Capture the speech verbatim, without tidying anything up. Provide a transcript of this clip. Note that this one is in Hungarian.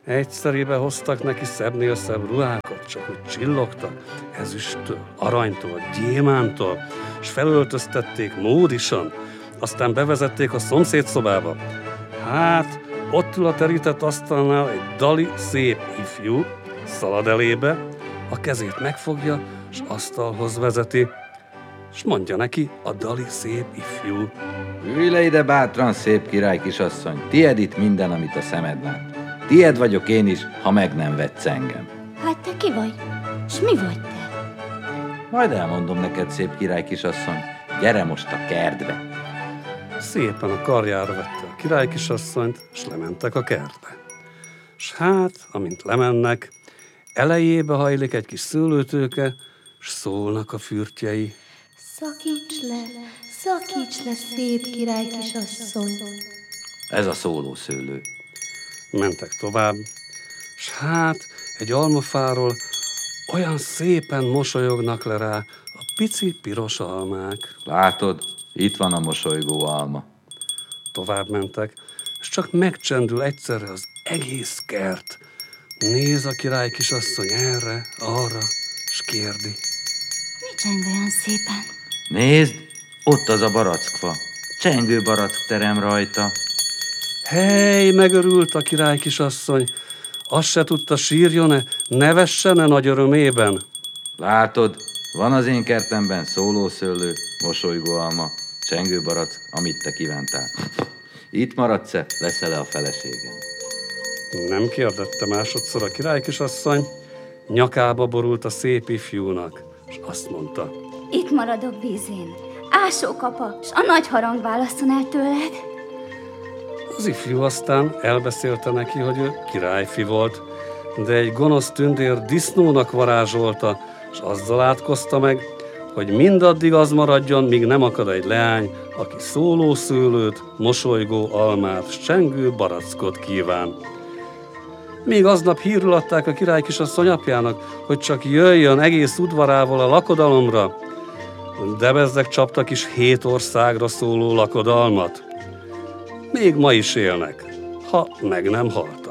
Egyszerűen hoztak neki szebbnél szebb ruhákat, csak hogy csillogtak, ezüsttől, aranytól, gyémántól, s felöltöztették módisan, aztán bevezették a szomszéd szobába. Hát, ott ül a terített asztalnál egy dali, szép ifjú, szalad elébe, a kezét megfogja, s asztalhoz vezeti, s mondja neki a dali, szép ifjú. Ülj le ide bátran, szép király kisasszony, tied itt minden, amit a szemed lát. Tied vagyok én is, ha meg nem vetsz engem. Hát te ki vagy? S mi vagy te? Majd elmondom neked, szép király kisasszony, gyere most a kertbe. Szépen a karjára vette a király kisasszonyt, s lementek a kertbe. S hát, amint lemennek, elejébe hajlik egy kis szőlőtőke, s szólnak a fürtjei. Szakíts le, szakíts le, szép király kisasszony. Ez a szólószőlő. Mentek tovább, s hát egy almafáról olyan szépen mosolyognak le rá a pici piros almák. Látod, itt van a mosolygó alma. Tovább mentek, és csak megcsendül egyszerre az egész kert. Néz a király kisasszony erre, arra, s kérdi. Mi cseng olyan szépen? Nézd, ott az a barackfa. Csengő barack terem rajta. Hely, megörült a király kisasszony. Azt se tudta, sírjon-e, nevessen-e nagy örömében. Látod, van az én kertemben szólószőlő, mosolygó alma, csengő barack, amit te kívántál. Itt maradsz-e, leszel-e a feleségem? Nem kérdette másodszor a király kisasszony, nyakába borult a szép ifjúnak, és azt mondta. Itt maradok vízén. Ásókapa, s a nagy harang válasszon el tőled. Az ifjú aztán elbeszélte neki, hogy ő királyfi volt, de egy gonosz tündér disznónak varázsolta, és azzal átkozta meg, hogy mindaddig az maradjon, míg nem akad egy leány, aki szólószőlőt, mosolygó almát, s csengő barackot kíván. Még aznap hírül adták a király kisasszony apjának, hogy csak jöjjön egész udvarával a lakodalomra, de bezzeg csaptak is hét országra szóló lakodalmat. Még ma is élnek, ha meg nem halt.